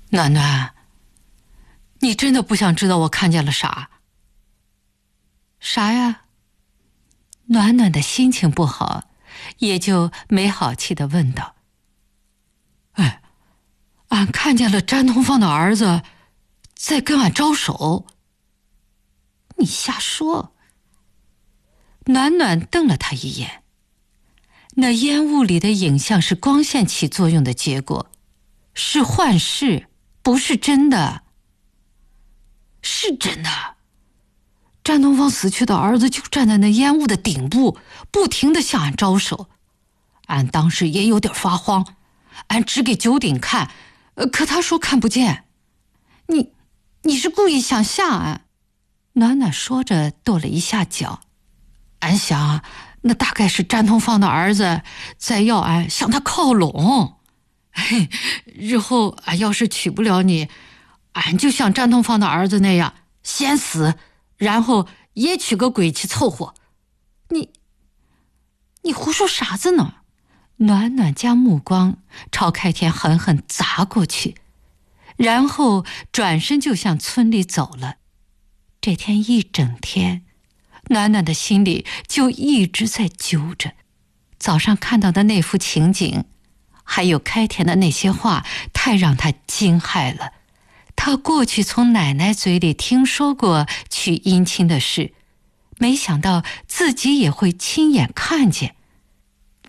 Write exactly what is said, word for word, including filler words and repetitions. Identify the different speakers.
Speaker 1: 暖暖，你真的不想知道我看见了啥？啥呀？暖暖的心情不好，也就没好气地问道。哎，俺看见了詹同芳的儿子在跟俺招手。你瞎说。暖暖瞪了他一眼。那烟雾里的影像是光线起作用的结果，是幻视，不是真的。是真的。詹同芳死去的儿子就站在那烟雾的顶部，不停地向俺招手。俺当时也有点发慌，俺指给九鼎看，可他说看不见。你你是故意想吓俺？暖暖说着跺了一下脚。俺想那大概是詹同芳的儿子在要俺向他靠拢。嘿，日后俺要是娶不了你，俺就像詹同芳的儿子那样先死，然后也娶个鬼去凑合。你你胡说啥子呢？暖暖将目光朝开天狠狠砸过去，然后转身就向村里走了。这天一整天，暖暖的心里就一直在揪着早上看到的那幅情景，还有开田的那些话，太让他惊骇了。他过去从奶奶嘴里听说过娶姻亲的事，没想到自己也会亲眼看见。